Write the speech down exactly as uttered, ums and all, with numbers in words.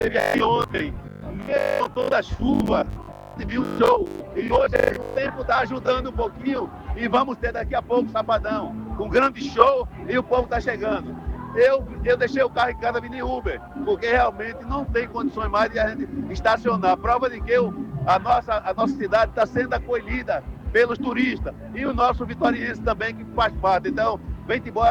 esteve aqui ontem, com toda a chuva, viu o show. E hoje o tempo está ajudando um pouquinho e vamos ter daqui a pouco Sabadão, com um grande show e o povo está chegando. Eu, eu deixei o carro em casa, vim de Uber, porque realmente não tem condições mais de a gente estacionar. Prova de que eu, a, nossa, a nossa cidade está sendo acolhida pelos turistas e o nosso vitoriense também, que faz parte. Então, vem embora.